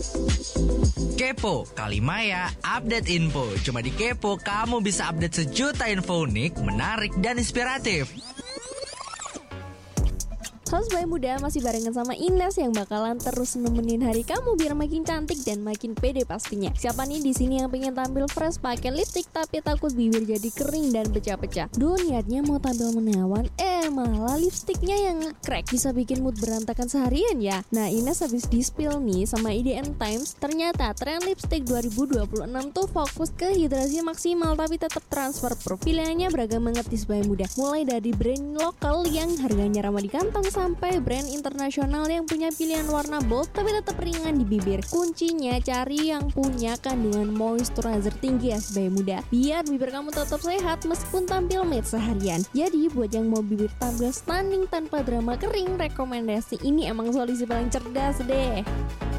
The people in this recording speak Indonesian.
Kepo, Kalimaya, update info. Cuma di Kepo, kamu bisa update sejuta info unik, menarik, dan inspiratif. Halo Sobat Muda, masih barengan sama Ines yang bakalan terus nemenin hari kamu biar makin cantik dan makin pede pastinya. Siapa nih di sini yang pengen tampil fresh pakai lipstick tapi takut bibir jadi kering dan pecah-pecah? Duh, niatnya mau tampil menawan, malah lipsticknya yang nge-crack, bisa bikin mood berantakan seharian ya. Nah, Ines habis di-spill nih sama IDN Times, ternyata tren lipstick 2026 tuh fokus ke hidrasi maksimal tapi tetap transfer profilnya beragam banget di Sobat Muda. Mulai dari brand lokal yang harganya ramah di kantong sampai brand internasional yang punya pilihan warna bold tapi tetap ringan di bibir. Kuncinya cari yang punya kandungan moisturizer tinggi ya Sobat Muda, biar bibir kamu tetap sehat meskipun tampil matte seharian. Jadi buat yang mau bibir tampil stunning tanpa drama kering, rekomendasi ini emang solusi paling cerdas deh.